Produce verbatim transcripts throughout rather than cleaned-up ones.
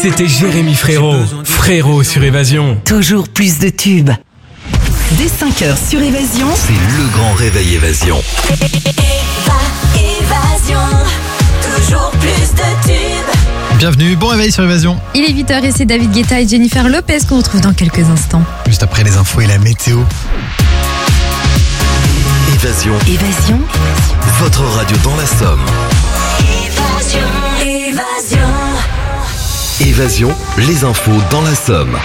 C'était Jérémy Frérot. Frérot sur Évasion. Toujours plus de tubes. Dès cinq heures sur Évasion, c'est le grand réveil Évasion. Évasion, toujours plus de tubes. Bienvenue, bon réveil sur Évasion. Il est huit heures et c'est David Guetta et Jennifer Lopez qu'on retrouve dans quelques instants. Juste après les infos et la météo. Évasion. Évasion. Votre radio dans la Somme. Évasion, Évasion. Évasion, les infos dans la Somme.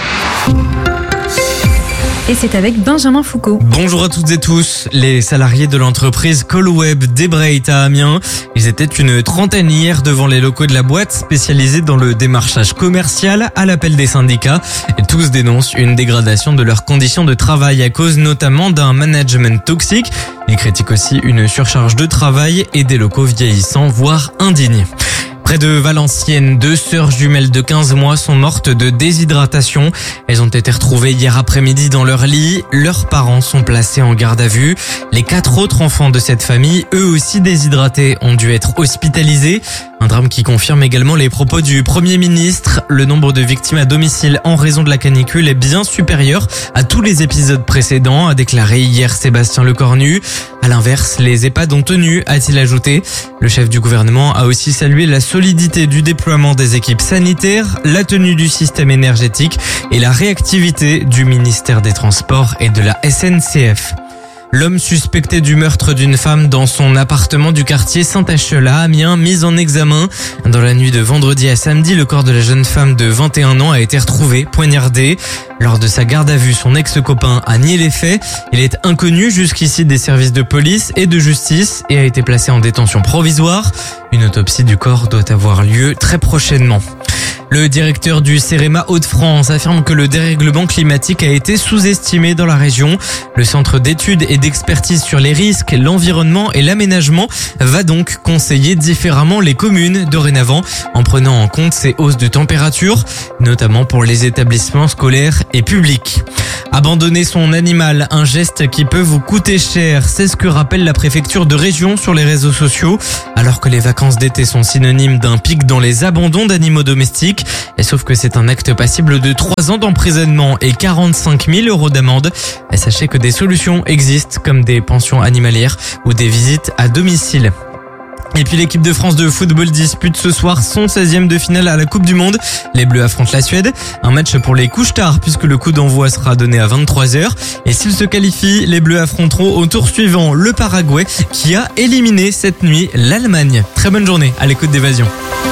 Et c'est avec Benjamin Foucault. Bonjour à toutes et tous. Les salariés de l'entreprise Colweb d'Ebreit à Amiens, ils étaient une trentaine hier devant les locaux de la boîte spécialisée dans le démarchage commercial à l'appel des syndicats. Et tous dénoncent une dégradation de leurs conditions de travail à cause notamment d'un management toxique. Ils critiquent aussi une surcharge de travail et des locaux vieillissants, voire indignes. Près de Valenciennes, deux sœurs jumelles de quinze mois sont mortes de déshydratation. Elles ont été retrouvées hier après-midi dans leur lit. Leurs parents sont placés en garde à vue. Les quatre autres enfants de cette famille, eux aussi déshydratés, ont dû être hospitalisés. Un drame qui confirme également les propos du Premier ministre. Le nombre de victimes à domicile en raison de la canicule est bien supérieur à tous les épisodes précédents, a déclaré hier Sébastien Lecornu. À l'inverse, les EHPAD ont tenu, a-t-il ajouté. Le chef du gouvernement a aussi salué la solidité du déploiement des équipes sanitaires, la tenue du système énergétique et la réactivité du ministère des Transports et de la S N C F. L'homme suspecté du meurtre d'une femme dans son appartement du quartier Saint-Achel à Amiens, mis en examen. Dans la nuit de vendredi à samedi, le corps de la jeune femme de vingt et un ans a été retrouvé, poignardé. Lors de sa garde à vue, son ex-copain a nié les faits. Il est inconnu jusqu'ici des services de police et de justice et a été placé en détention provisoire. Une autopsie du corps doit avoir lieu très prochainement. Le directeur du CEREMA Hauts-de-France affirme que le dérèglement climatique a été sous-estimé dans la région. Le centre d'études et d'expertise sur les risques, l'environnement et l'aménagement va donc conseiller différemment les communes dorénavant en prenant en compte ces hausses de température, notamment pour les établissements scolaires et publics. Abandonner son animal, un geste qui peut vous coûter cher, c'est ce que rappelle la préfecture de région sur les réseaux sociaux. Alors que les vacances d'été sont synonymes d'un pic dans les abandons d'animaux domestiques, et sauf que c'est un acte passible de trois ans d'emprisonnement et quarante-cinq mille euros d'amende. Et sachez que des solutions existent comme des pensions animalières ou des visites à domicile. Et puis l'équipe de France de football dispute ce soir son seizième de finale à la Coupe du Monde. Les Bleus affrontent la Suède. Un match pour les couches tard puisque le coup d'envoi sera donné à vingt-trois heures. Et s'ils se qualifient, les Bleus affronteront au tour suivant le Paraguay qui a éliminé cette nuit l'Allemagne. Très bonne journée à l'écoute d'Évasion.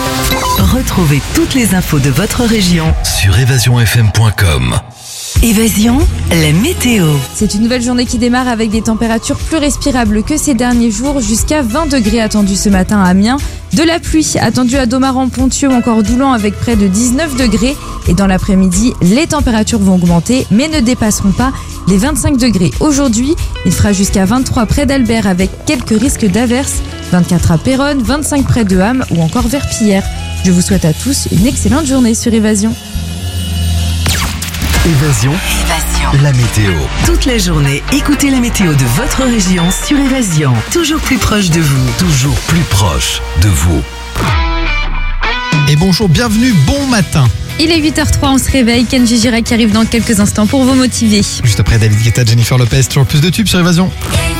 Retrouvez toutes les infos de votre région sur évasion f m point com. Évasion, la météo. C'est une nouvelle journée qui démarre avec des températures plus respirables que ces derniers jours, jusqu'à vingt degrés attendus ce matin à Amiens. De la pluie attendue à Domaran, Pontieux ou encore Doulan avec près de dix-neuf degrés. Et dans l'après-midi, les températures vont augmenter mais ne dépasseront pas les vingt-cinq degrés. Aujourd'hui, il fera jusqu'à vingt-trois près d'Albert avec quelques risques d'averses, vingt-quatre à Péronne, vingt-cinq près de Ham ou encore Verpillière. Je vous souhaite à tous une excellente journée sur Évasion. Évasion, Évasion. la météo. Toute la journée, écoutez la météo de votre région sur Évasion. Toujours plus proche de vous. Toujours plus proche de vous. Et bonjour, bienvenue, bon matin. Il est huit heures zéro trois, on se réveille. Kenji Girac qui arrive dans quelques instants pour vous motiver. Juste après David Guetta, Jennifer Lopez, toujours plus de tubes sur Évasion.